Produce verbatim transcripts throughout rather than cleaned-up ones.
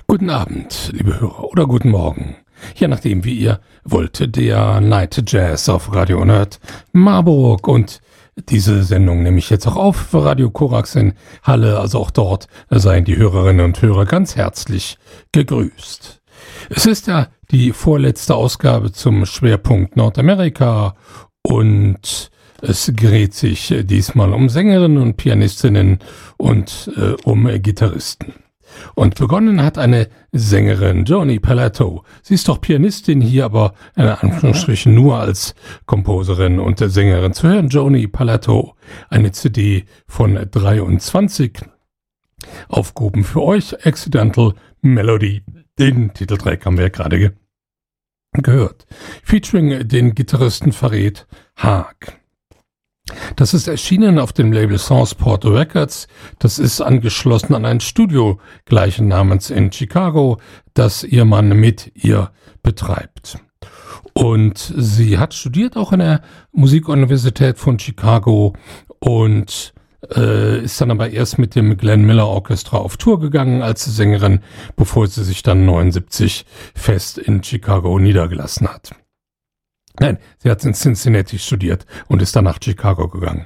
Guten Abend, liebe Hörer, oder guten Morgen. Je nachdem, wie ihr wollt, der Night Jazz auf Radio Nerd Marburg. Und diese Sendung nehme ich jetzt auch auf für Radio Korax in Halle. Also auch dort seien die Hörerinnen und Hörer ganz herzlich gegrüßt. Es ist ja die vorletzte Ausgabe zum Schwerpunkt Nordamerika und es dreht sich diesmal um Sängerinnen und Pianistinnen und äh, um Gitarristen. Und begonnen hat eine Sängerin, Joni Pilato. Sie ist doch Pianistin hier, aber in Anführungsstrichen nur als Komposerin und Sängerin zu hören. Joni Pilato, eine C D von dreiundzwanzig Aufgehoben für euch, Accidental Melody. Den Titeltrack haben wir ja gerade ge- gehört. Featuring den Gitarristen Farid Haag. Das ist erschienen auf dem Label Sourceport Records. Das ist angeschlossen an ein Studio gleichen Namens in Chicago, das ihr Mann mit ihr betreibt. Und sie hat studiert auch an der Musikuniversität von Chicago und äh, ist dann aber erst mit dem Glenn Miller Orchestra auf Tour gegangen als Sängerin, bevor sie sich dann neunundsiebzig fest in Chicago niedergelassen hat. Nein, sie hat in Cincinnati studiert und ist dann nach Chicago gegangen.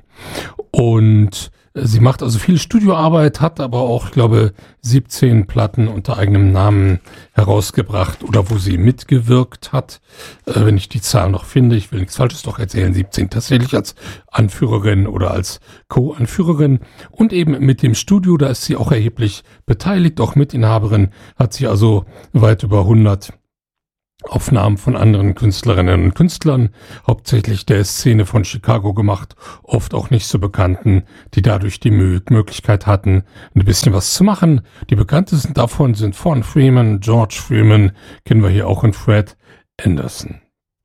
Und sie macht also viel Studioarbeit, hat aber auch, ich glaube, siebzehn Platten unter eigenem Namen herausgebracht oder wo sie mitgewirkt hat. Äh, wenn ich die Zahl noch finde, ich will nichts Falsches doch erzählen, siebzehn tatsächlich als Anführerin oder als Co-Anführerin. Und eben mit dem Studio, da ist sie auch erheblich beteiligt, auch Mitinhaberin, hat sie also weit über hundert Aufnahmen von anderen Künstlerinnen und Künstlern, hauptsächlich der Szene von Chicago gemacht, oft auch nicht so Bekannten, die dadurch die Möglichkeit hatten, ein bisschen was zu machen. Die bekanntesten davon sind Fawn Freeman, George Freeman, kennen wir hier auch, und Fred Anderson.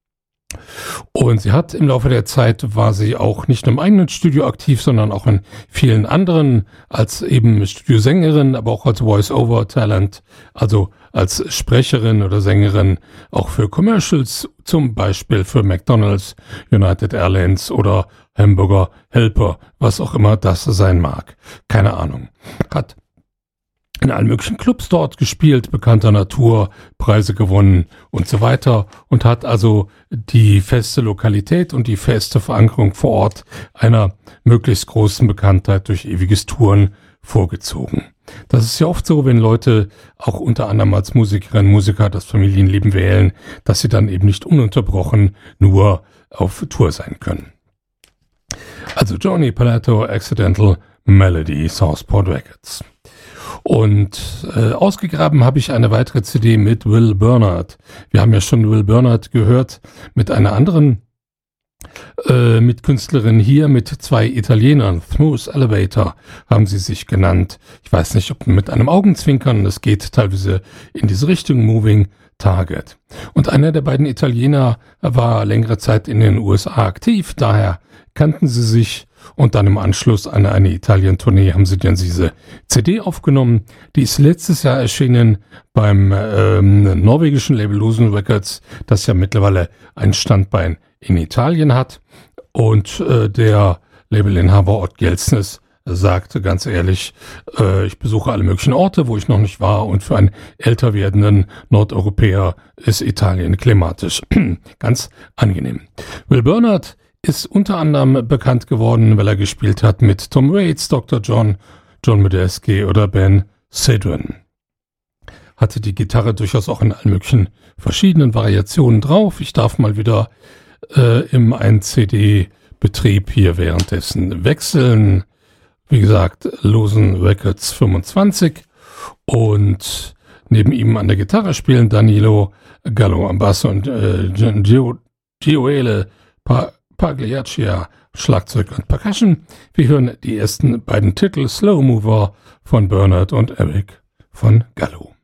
Und sie hat im Laufe der Zeit, war sie auch nicht nur im eigenen Studio aktiv, sondern auch in vielen anderen, als eben Studiosängerin, aber auch als Voice-Over-Talent, also als Sprecherin oder Sängerin, auch für Commercials, zum Beispiel für McDonald's, United Airlines oder Hamburger Helper, was auch immer das sein mag. Keine Ahnung. Hat in allen möglichen Clubs dort gespielt, bekannter Natur, Preise gewonnen und so weiter und hat also die feste Lokalität und die feste Verankerung vor Ort einer möglichst großen Bekanntheit durch ewiges Touren vorgezogen. Das ist ja oft so, wenn Leute auch unter anderem als Musikerinnen, Musiker das Familienleben wählen, dass sie dann eben nicht ununterbrochen nur auf Tour sein können. Also Joni Pilato, Accidental Melody, Sourceport Records. Und äh, ausgegraben habe ich eine weitere C D mit Will Bernard. Wir haben ja schon Will Bernard gehört mit einer anderen äh, Mitkünstlerin hier, mit zwei Italienern. Smooth Elevator haben sie sich genannt. Ich weiß nicht, ob mit einem Augenzwinkern, das geht teilweise in diese Richtung, Moving Target. Und einer der beiden Italiener war längere Zeit in den U S A aktiv, daher kannten sie sich. Und dann im Anschluss an eine Italien-Tournee haben sie dann diese C D aufgenommen. Die ist letztes Jahr erschienen beim ähm, norwegischen Label Losen Records, das ja mittlerweile ein Standbein in Italien hat. Und äh, der Labelinhaber Ott Gelsnes sagte ganz ehrlich, äh, ich besuche alle möglichen Orte, wo ich noch nicht war. Und für einen älter werdenden Nordeuropäer ist Italien klimatisch ganz angenehm. Will Bernard ist unter anderem bekannt geworden, weil er gespielt hat mit Tom Waits, Doktor John, John Medeski oder Ben Sidran. Hatte die Gitarre durchaus auch in allen möglichen verschiedenen Variationen drauf. Ich darf mal wieder äh, im ein C D-Betrieb hier währenddessen wechseln. Wie gesagt, Losen Records fünfundzwanzig und neben ihm an der Gitarre spielen Danilo Gallo am Bass und äh, Gio, Gioele pa- Pagliaccia, Schlagzeug und Percussion. Wir hören die ersten beiden Titel, Slow Mover von Bernard und Eric von Gallo.